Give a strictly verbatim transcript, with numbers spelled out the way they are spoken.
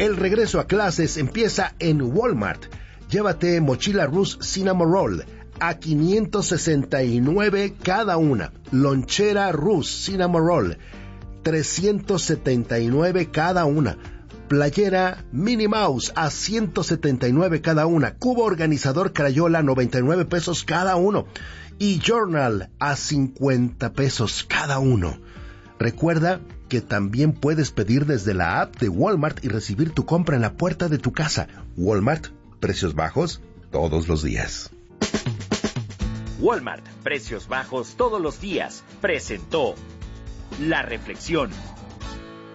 El regreso a clases empieza en Walmart. Llévate mochila Rus Cinnamon Roll a quinientos sesenta y nueve cada una. Lonchera Rus Cinnamon Roll, trescientos setenta y nueve cada una. Playera Minnie Mouse a ciento setenta y nueve cada una. Cubo organizador Crayola, noventa y nueve pesos cada uno. Y Journal a cincuenta pesos cada uno. Recuerda que también puedes pedir desde la app de Walmart y recibir tu compra en la puerta de tu casa. Walmart, precios bajos todos los días. Walmart, precios bajos todos los días, presentó La Reflexión.